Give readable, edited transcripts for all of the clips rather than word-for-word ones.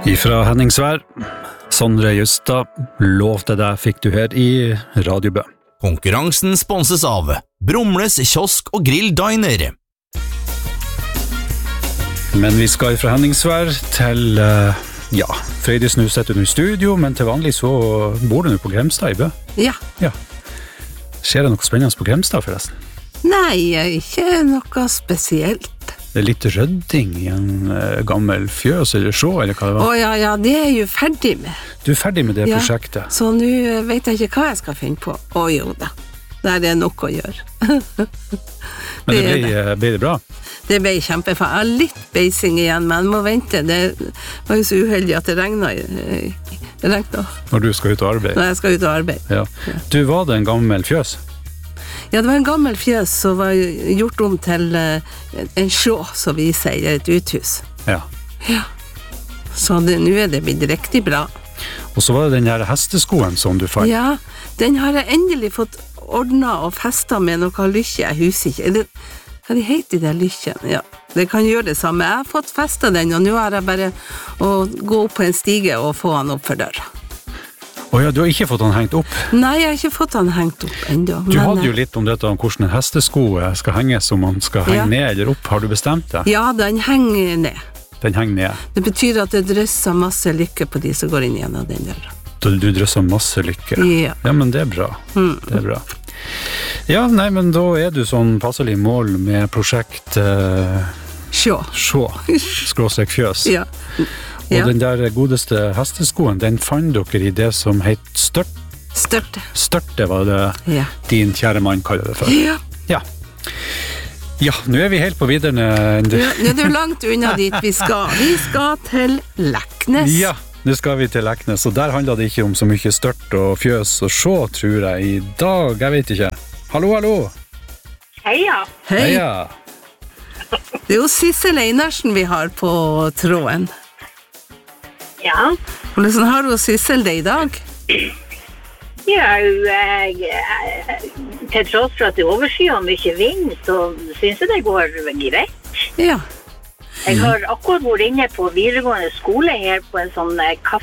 Ifra Henningsvær, Sondre Justad, lov til deg fikk du her i Radiobø. Konkurransen sponses av Brumles kiosk og grill diner. Men vi skal ifra Henningsvær til, Frøydis nå sitter du i studio, men til vanlig så bor du nå på Grimstad i Bø. Ja. Skjer det noe spennende på Grimstad forresten? Nei, ikke noe spesielt. Det litt rydding i en gammel fjøs eller sjå, eller hva det var? Ja, det jo ferdig med. Du ferdig med det prosjektet? Så nå vet jeg ikke hva jeg skal finne på. Jo da, der det nok å gjøre. Men ble det bra? Det ble kjempefint. Jeg har litt beising igjen, men må vente. Det var jo så uheldig at det regnet. Når du skal ut og arbeide? Når jeg skal ut og arbeide. Ja. Du, var det en gammel fjøs? Ja, det var en gammel fjøs som var gjort om til en sjå, som vi sier, et uthus. Ja. Så nå det blitt riktig bra. Og så var det den her hesteskoen som du fant. Ja, den har jeg endelig fått ordnet og festet med noe lykke. Jeg husker ikke. Hva de heter de lykkene? Ja, det kan gjøre det samme. Jeg har fått festet den, og nå har jeg bare å gå opp på en stige og få han opp for døra. Ja, du har ikke fått han hengt opp? Nei, jeg har ikke fått han hengt opp enda. Du hadde jo litt om dette, om hvordan en hestesko skal henges, om man skal henge ned eller opp. Har du bestemt det? Ja, den henger ned. Den henger ned? Det betyr at det drøsser masse lykke på de som går inn gjennom den døra. Du drøsser masse lykke? Ja. Ja, men det bra. Det bra. Ja, nei, men da du sånn passelig mål med prosjekt Sjå. Skråstrek fjøs. Ja. Og den der godeste hesteskoen, den fant dere i det som het Størte. Størte var det din kjære mann kaller det for. Ja, nå vi helt på videre. Nå det langt unna dit vi skal. Vi skal til Leknes. Ja, nå skal vi til Leknes, og der handler det ikke om så mye størt og fjøs og sjå, tror jeg, i dag. Jeg vet ikke. Hallo. Heia. Heia. Det jo Sissel Einarsen vi har på tråden. Ja. Hvordan har du Sissel det i dag? Ja, til tross for at det overskyer mye vind, så synes jeg det går greit. Ja. Jeg har akkurat vært inne på videregående skole her på en sånn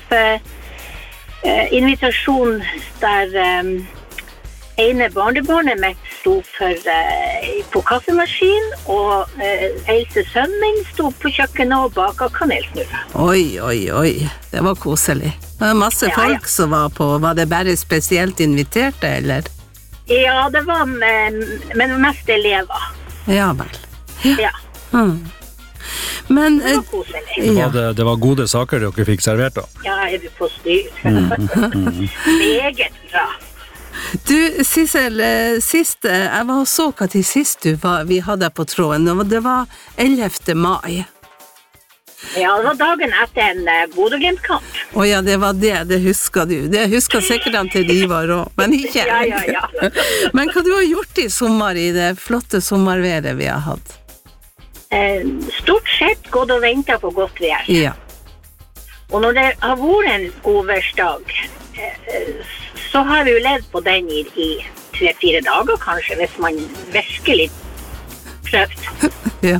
kaffeinvitasjon der ene barnebarnet mitt sto på kaffemaskin, og eldste sønnen min sto på kjøkkenet og baka kanelsnurrer. Oi, det var koselig. Det var masse folk som var på. Var det bare spesielt inviterte, eller? Ja, det var men mest elever. Ja vel. Ja. Men det var koselig. Det var gode saker dere fikk servert da? Ja, jeg vil på styr. Meget bra. Du, Sissel, sist, jeg var og så hva til sist vi hadde på tråden, og det var 11. mai. Ja, det var dagen etter en Bodø-Glimt-kamp. Ja, det var det husker du. Det husker sikkert han til de var også, men ikke. Ja. Men hva du har gjort i sommer, i det flotte sommerværet vi har hatt? Stort sett gått og ventet på godt vær. Ja. Og når det har vært en godværsdag, så har vi jo levd på den i 3-4 dager kanskje, hvis man virkelig prøvd. Ja.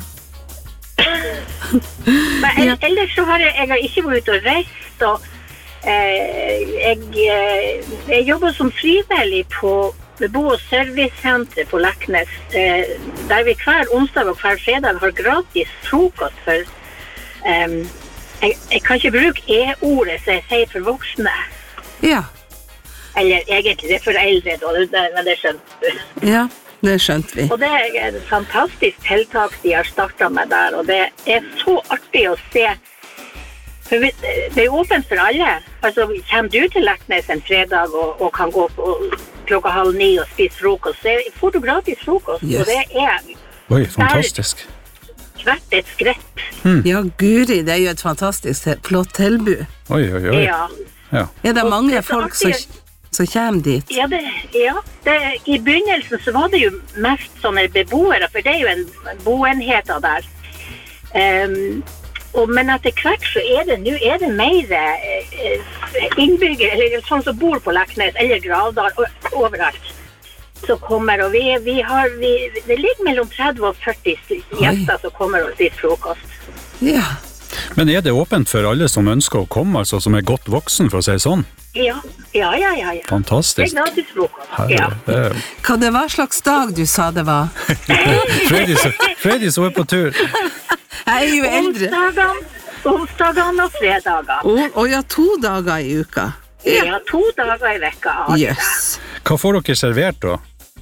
Men ellers så har jeg ikke vært ute og reist, og jeg jobber som frivillig på bo- og servicesenteret på Leknes, der vi hver onsdag og hver fredag har gratis frokost for jeg kan ikke bruke e-ordet som jeg sier for voksne. Ja. Eller egentlig, det for eldre, men det skjønte du. Ja, det skjønte vi. Og det et fantastisk tiltak de har startet med der, og det så artig å se. For det åpent for alle. Altså, kommer du til Leknes en fredag og kan gå på 8:30 og spise frokost, så får du gratis frokost, og det Oi, fantastisk. Hvert et skrepp. Ja, Guri, det jo et fantastisk flott tilbud. Oi. Ja. Det mange folk som kommer dit? Ja, i begynnelsen så var det jo mest sånne beboere, for det jo en boenheter der. Men etter hvert så nå det mer innbyggere, eller sånn som bor på Leknes, eller Gravdal, overalt, som kommer, og det ligger mellom 30 og 40 gjester som kommer og spiser frokost. Ja. Men det åpent for alle som ønsker å komme, altså som godt voksen, for å si sånn? Ja. Fantastisk. Det gratis frokost. Ja. Hva det var slags dag du sa det var? Freddy så på tur. Jeg jo eldre. Onsdagene og fredagene. Ja, 2 dager i uka. Ja, 2 dager i vekka. Yes. Hva får dere servert da?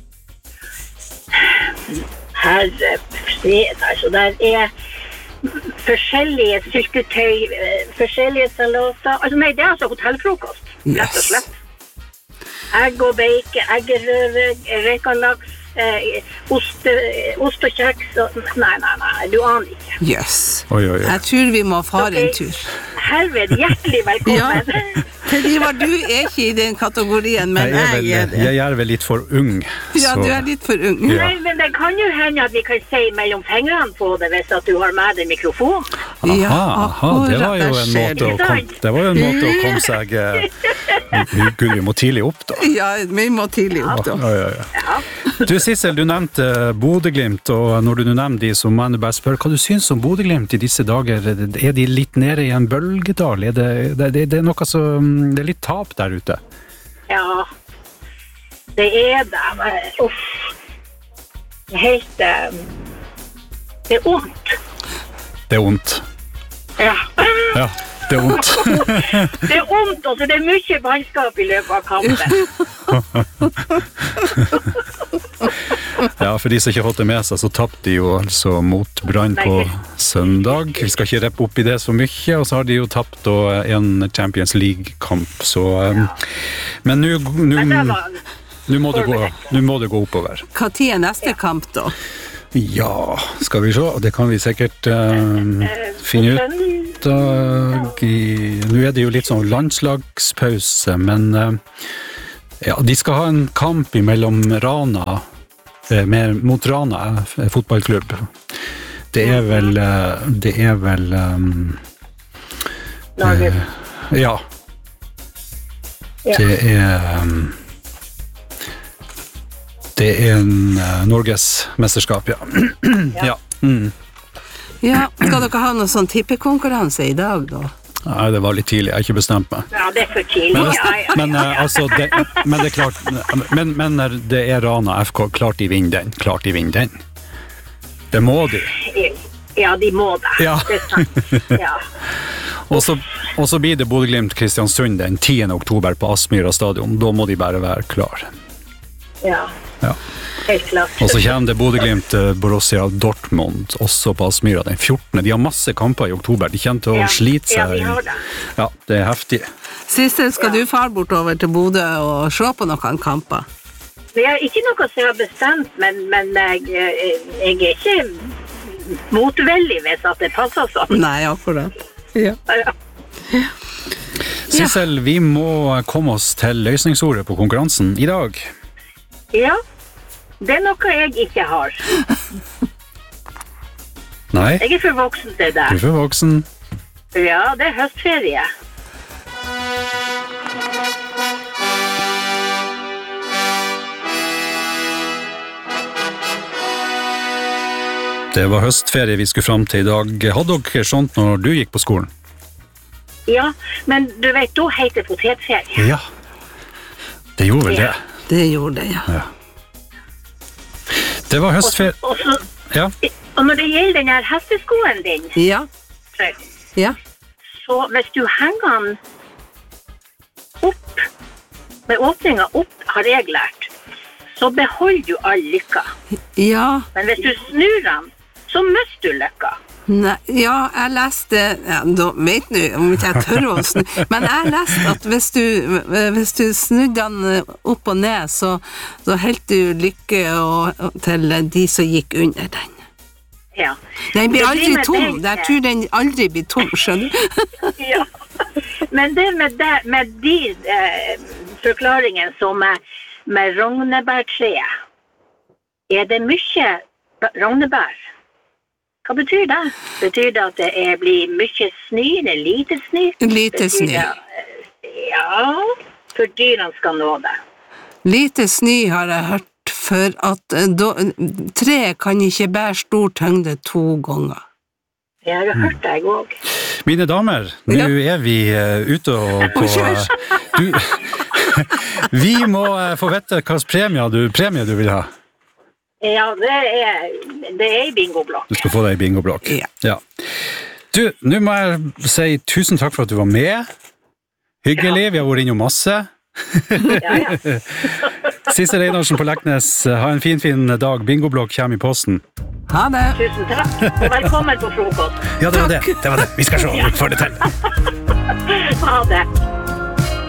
Herre fred, altså der forskjellige syltetøy, forskjellige salater. Altså nei, det hotellfrokost, rett og slett. Egg og bacon, eggerøre, rekalaks, ost og kjeks. Nei, du aner ikke. Yes. Oi. Jeg tror vi må fare en tur. Herved, hjertelig velkommen. Ja. Ivar, du ikke i den kategorien, men jeg det. Jeg vel litt for ung. Ja, så. du litt for ung. Ja. Nei, men det kan jo hende at vi kan si mellom fingrene på det hvis at du har med deg mikrofon. Aha, det var jo en måte å komme seg Gud, vi må tidlig opp da. Ja, vi må tidlig opp da. Ja. Du, Sissel, du nevnte Bodø/Glimt, og når du nevner de, så må jeg bare spørre hva du synes om Bodø/Glimt i disse dager. Er de litt nede i en bølgedal? Det noe som det litt tap der ute? Ja, det det. Uff. Helt det ondt. Det ondt. Ja, det ondt. det ondt, altså det mye bannskap i løpet av kampen. Ja, for de som ikke har fått det med seg, så tappte de jo altså mot Brann på søndag. Vi skal ikke reppe opp i det så mye, og så har de jo tapt en Champions League-kamp, så... Men nå må det gå oppover. Hva tid neste kamp da? Ja, skal vi se, det kan vi sikkert finne ut nå det jo litt sånn landslagspause, men ja, de skal ha en kamp mellom Rana mot Rana fotballklubb. Det vel ja. Det Norges mesterskap, ja. Ja. Ja, skal dere ha noen sånn tippekonkurranse i dag da? Nei, det var litt tidlig, jeg har ikke bestemt meg. Ja, det for tidlig, men det klart, men det Rana FK, klart de vinner den. Det må de. Ja, de må det. Ja. Det sant. Ja. Og så blir det Bodø/Glimt Kristiansund den 10. oktober på Aspmyra stadion. Da må de bare være klar. Ja. Helt klart. Og så kommer det Bodø/Glimt Borussia Dortmund også på Aspmyra den 14. De har masse kamper i oktober. De kommer til å slite seg. Ja, de har det. Ja, det heftig. Sissel, skal du fare bortover til Bodø og se på noen kamper? Det ikke noe som jeg har bestemt, men jeg ikke motvillig hvis at det passer sånn. Nei, akkurat. Ja. Sissel, vi må komme oss til løsningsordet på konkurransen i dag. Ja, det noe jeg ikke har. Nei. Jeg for voksen til det. Du for voksen. Ja, det høstferie. Det var høstferie vi skulle fram til i dag. Hadde dere sånt når du gikk på skolen? Ja, men du vet, da heter potetferie. Ja, det gjorde vel det. Det gjorde det, ja. Det var høstferie. Og når det gjelder den her hesteskoen din, ja. så hvis du henger den opp, med åpningen opp, har jeg lært, så beholder du all lykka. Ja. Men hvis du snur den, så mister du lykka. Nei, ja, jeg leste, da vet du om ikke jeg tør å snu, men jeg leste at hvis du snudde den opp og ned, så helt du lykke til de som gikk under den. Ja. Den blir aldri tom, jeg tror den aldri blir tom, skjønner du? Ja, men det med de forklaringen som med rognebærtreet, det mye rognebær? Hva betyr det? Betyr det at det blir mye snø, det lite snø? Lite snø. Ja, for dyrene skal nå det. Lite snø har jeg hørt, for at tre kan ikke bære stor tyngde 2 ganger. Jeg har hørt deg også. Mine damer, nå er vi ute og på... Vi må få vite hvilken premie du vil ha. Ja, det er i bingoblokk. Du skal få deg i bingoblokk. Ja. Du, nå må jeg si tusen takk for at du var med. Hyggelig, vi har vært innom masse. Ja. Sissel Einarsen på Leknes, ha en fin dag. Bingoblokk kommer i posten. Ha det. Tusen takk, og velkommen på frokost. Ja, det var det. Vi skal se om vi får det til. Ha det.